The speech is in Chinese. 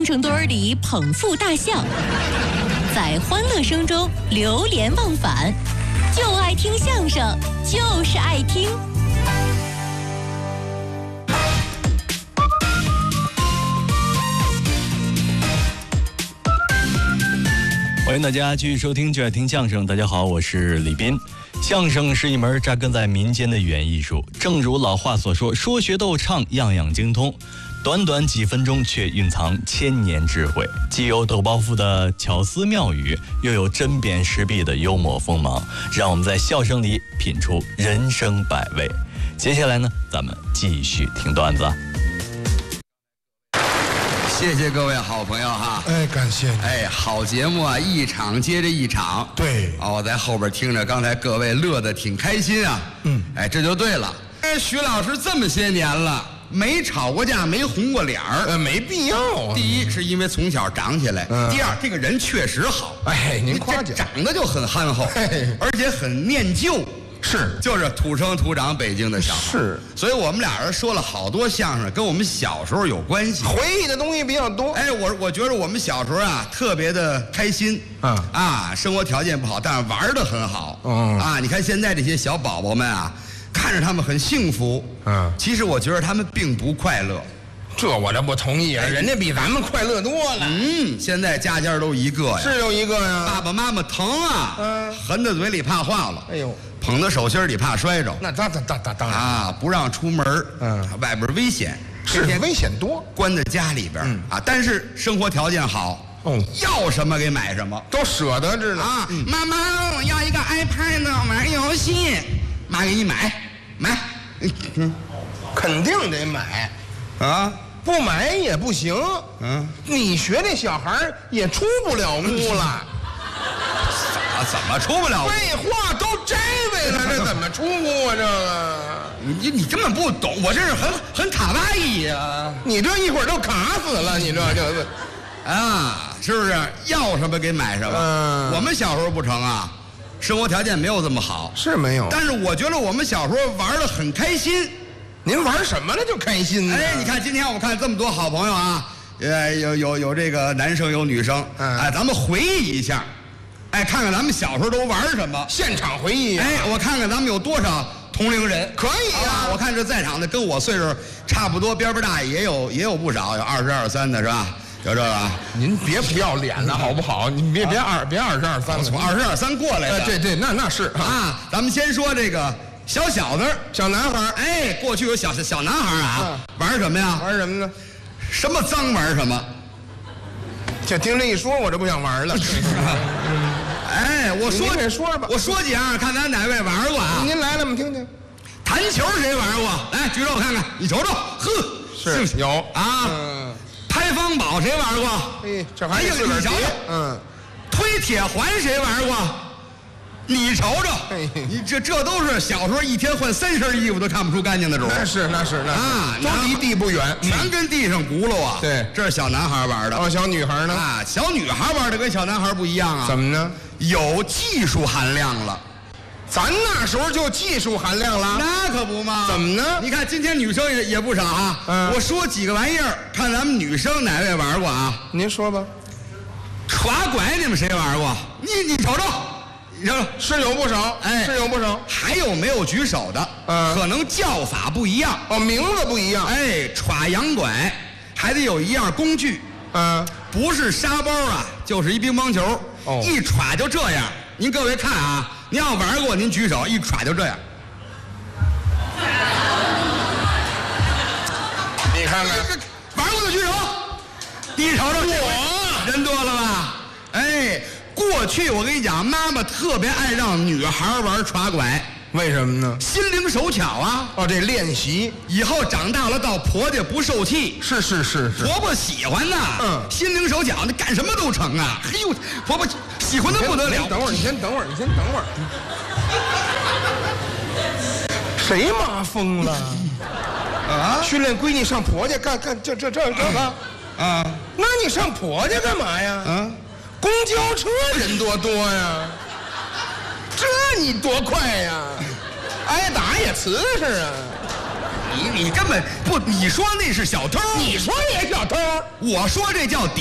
城堆里捧腹大笑，在欢乐声中流连忘返，就爱听相声，就是爱听。 欢迎大家继续收听就爱听相声。大家好，我是李斌。相声是一门扎根在民间的语言艺术，正如老话所说，说学逗唱样样精通。短短几分钟却蕴藏千年智慧，既有抖包袱的巧思妙语，又有针砭时弊的幽默锋芒，让我们在笑声里品出人生百味。接下来呢，咱们继续听段子。 谢谢各位好朋友哈！ 哎，感谢你！ 哎，好节目啊，一场接着一场。 对， 我在后边听着，刚才各位乐得挺开心啊。哎，这就对了。徐老师这么些年了，没吵过架，没红过脸儿， 没必要啊。 第一是因为从小长起来，第二这个人确实好。 哎，您夸奖， 长得就很憨厚，而且很念旧。 是， 就是土生土长北京的小孩。 是，所以我们俩人说了好多相声，跟我们小时候有关系， 回忆的东西比较多。 哎，我觉得我们小时候啊，特别的开心。生活条件不好，但是玩得很好。你看现在这些小宝宝们啊，看着他们很幸福。其实我觉得他们并不快乐。 这我这不同意啊！人家比咱们快乐多了。 现在家家都一个呀， 是有一个呀。 爸爸妈妈疼啊，含在嘴里怕化了。 哎呦， 捧到手心里怕摔着。 那当然啊，不让出门。外边危险， 是危险多， 关在家里边。但是生活条件好。要什么给买什么， 都舍得着呢。 妈妈，我要一个 iPad 玩游戏，妈给你买。 肯定得买。不买也不行。你学这小孩也出不了屋了。 怎么出不了屋？ 废话，都摘位了，这怎么出屋啊？这个你根本不懂，我这是很卡哇伊呀！ 你这一会儿都卡死了，你这就是是不是？要什么给买什么？我们小时候不成啊，生活条件没有这么好， 是没有。 但是我觉得我们小时候玩得很开心。 您玩什么了就开心呢？ 哎，你看今天我看这么多好朋友啊，有这个男生有女生，咱们回忆一下，看看咱们小时候都玩什么， 现场回忆。 我看看咱们有多少同龄人， 可以啊。 我看这在场的跟我岁数差不多，边边大也有不少，有22、23的是吧？有这个。 您别不要脸了好不好？您别22、23了， 从22、23过来的。 对，那是咱们先说这个。小子， 小男孩， 过去有小男孩玩什么呀？ 玩什么呢？ 什么脏玩什么。 就听这一说，我就不想玩了。 我说吧， 我说几样，看咱哪位玩过啊？ 您来了，我们听听。 弹球谁玩过？来举手看看，你瞅瞅， 是有啊。 拍方宝谁玩过？ 这还有你瞅瞅。推铁环谁玩过？你瞅瞅，你这都是小时候一天换3身衣服都看不出干净的主。 那是都离地不远， 全跟地上轱辘啊。 对， 这是小男孩玩的。 小女孩呢？ 小女孩玩的跟小男孩不一样啊。 怎么呢？ 有技术含量了。 咱那时候就技术含量了。 那可不嘛。 怎么呢？ 你看今天女生也不少啊。我说几个玩意儿，看咱们女生哪位玩过啊？ 您说吧。 耍拐你们谁玩过？你瞅瞅。 是有不少，是有不少。 还有没有举手的？可能叫法不一样， 名字不一样。 耍洋拐还得有一样工具，不是沙包啊，就是一乒乓球，一耍就这样。您各位看啊，您要玩过您举手，一耍就这样。 你看看， 玩过的举手，你瞅瞅，我人多了吧？过去我跟你讲，妈妈特别爱让女孩玩耍拐， 为什么呢？ 心灵手巧啊！ 这练习以后长大了到婆家不受气。 是， 婆婆喜欢呐。心灵手巧，那干什么都成啊！嘿呦，婆婆喜欢的不得了。 等会儿，你先等会儿。谁妈疯了？训练闺女上婆家干这个？那你上婆家干嘛呀？公交车人多呀，这你多快呀？挨打也瓷实啊！ 你根本不，你说那是小偷， 你说也小偷， 我说这叫